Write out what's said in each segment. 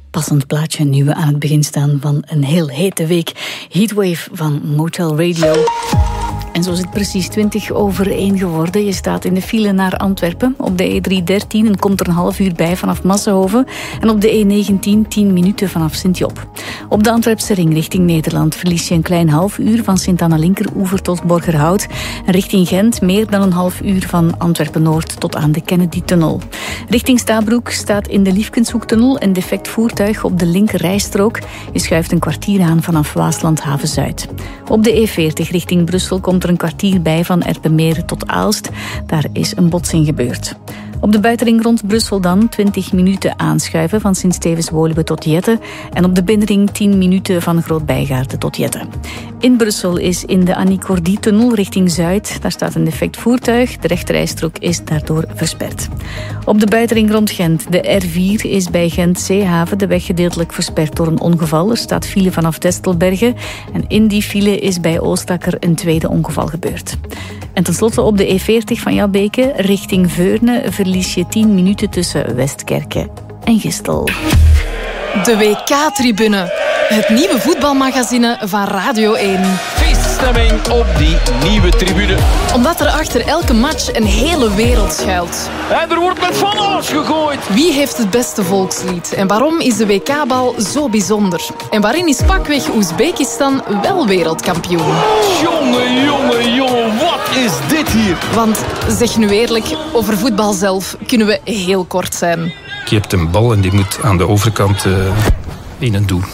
Passend plaatje, nu we aan het begin staan van een heel hete week. Heatwave van Motel Radio. En zo is het precies 1:20 geworden. Je staat in de file naar Antwerpen op de E313 en komt er een half uur bij vanaf Massenhoven. En op de E19 10 minuten vanaf Sint-Job. Op de Antwerpse ring richting Nederland verlies je een klein half uur van Sint-Anna-Linkeroever tot Borgerhout. En richting Gent meer dan een half uur van Antwerpen-Noord tot aan de Kennedy-tunnel. Richting Stabroek staat in de Liefkenshoektunnel een defect voertuig op de linkerrijstrook. Je schuift een kwartier aan vanaf Waasland-Haven-Zuid. Op de E40 richting Brussel komt er een kwartier bij van Erpenmeren tot Aalst. Daar is een botsing gebeurd. Op de buitenring rond Brussel dan 20 minuten aanschuiven van Sint-Stevens-Woluwe tot Jette. En op de binnenring 10 minuten van Groot-Bijgaarden tot Jette. In Brussel is in de Annie Cordy-tunnel richting Zuid. Daar staat een defect voertuig. De rechterrijstrook is daardoor versperd. Op de buitenring rond Gent, de R4, is bij Gent-Zeehaven de weg gedeeltelijk versperd door een ongeval. Er staat file vanaf Destelbergen. En in die file is bij Oostakker een tweede ongeval gebeurd. En tenslotte op de E40 van Jabbeke richting Veurne verlies je 10 minuten tussen Westkerke en Gistel. De WK-tribune. Het nieuwe voetbalmagazine van Radio 1. Feeststemming op die nieuwe tribune. Omdat er achter elke match een hele wereld schuilt. En er wordt met van alles gegooid. Wie heeft het beste volkslied? En waarom is de WK-bal zo bijzonder? En waarin is pakweg Oezbekistan wel wereldkampioen? Jongen, wat is dit hier? Want, zeg nu eerlijk, over voetbal zelf kunnen we heel kort zijn. Je hebt een bal en die moet aan de overkant in een doel.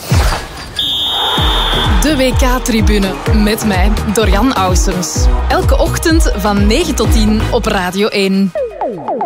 De WK-tribune met mij, Dorian Ausums. Elke ochtend van 9 tot 10 op Radio 1.